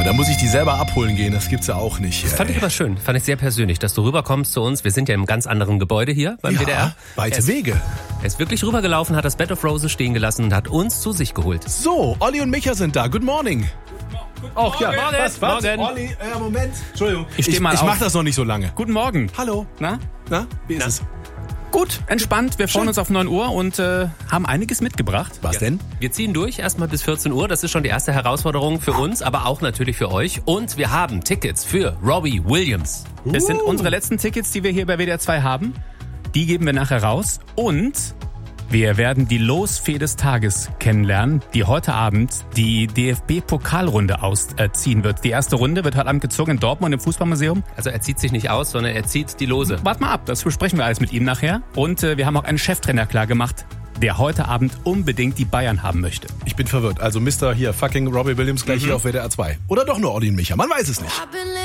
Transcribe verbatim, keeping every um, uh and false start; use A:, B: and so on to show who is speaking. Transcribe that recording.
A: da muss ich die selber abholen gehen, das gibt's ja auch nicht.
B: Das fand ich aber schön, fand ich sehr persönlich, dass du rüberkommst zu uns. Wir sind ja im ganz anderen Gebäude hier beim
A: ja,
B: W D R.
A: Weite
B: er ist,
A: Wege.
B: Er ist wirklich rübergelaufen, hat das Bed of Roses stehen gelassen und hat uns zu sich geholt.
A: So, Olli und Micha sind da. Good morning.
C: Ach ja,
B: Morgen,
C: was, was?
B: morgen.
A: Olli, äh, Moment. Entschuldigung.
C: Ich steh mal
A: ich
C: auf.
A: mach das noch nicht so lange.
C: Guten Morgen.
A: Hallo.
C: Na?
A: Na, wie ist es?
C: Gut, entspannt. Wir freuen
A: Schön.
C: uns auf neun Uhr und äh, haben einiges mitgebracht.
A: Was denn?
B: Wir ziehen durch, erstmal bis vierzehn Uhr. Das ist schon die erste Herausforderung für uns, aber auch natürlich für euch. Und wir haben Tickets für Robbie Williams.
C: Das sind unsere letzten Tickets, die wir hier bei W D R zwei haben. Die geben wir nachher raus. Und wir werden die Losfee des Tages kennenlernen, die heute Abend die D F B-Pokalrunde ausziehen wird. Die erste Runde wird heute Abend gezogen in Dortmund im Fußballmuseum.
B: Also er zieht sich nicht aus, sondern er zieht die Lose.
C: Wart mal ab, das besprechen wir alles mit ihm nachher. Und äh, wir haben auch einen Cheftrainer klar gemacht, der heute Abend unbedingt die Bayern haben möchte.
A: Ich bin verwirrt. Also Mister hier, fucking Robbie Williams gleich
C: Mhm.
A: hier auf W D R zwei. Oder doch nur Olli und Micha, man weiß es nicht.